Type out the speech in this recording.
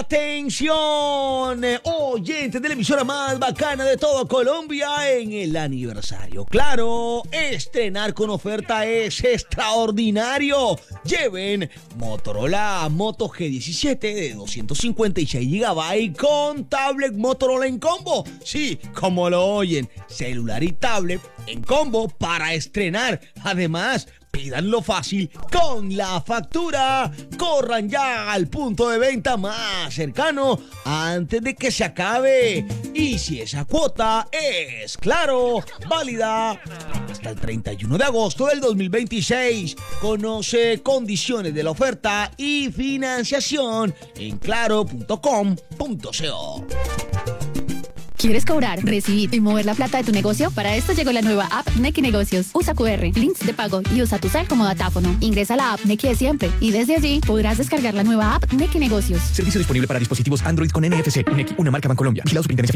Atención, oyentes de la emisora más bacana de todo Colombia en el aniversario. Claro, estrenar con oferta es extraordinario. Lleven Motorola Moto G17 de 256 GB con tablet Motorola en combo. Sí, como lo oyen, celular y tablet en combo para estrenar. Además, pídanlo fácil con la factura. Corran ya al punto de venta más cercano antes de que se acabe. Y si esa cuota es, claro, válida hasta el 31 de agosto del 2026. Conoce condiciones de la oferta y financiación en claro.com.co. ¿Quieres cobrar, recibir y mover la plata de tu negocio? Para esto llegó la nueva app Nequi Negocios. Usa QR, links de pago y usa tu cel como datáfono. Ingresa a la app Nequi de siempre y desde allí podrás descargar la nueva app Nequi Negocios. Servicio disponible para dispositivos Android con NFC. Nequi, una marca Bancolombia. Vigilado Superintendencia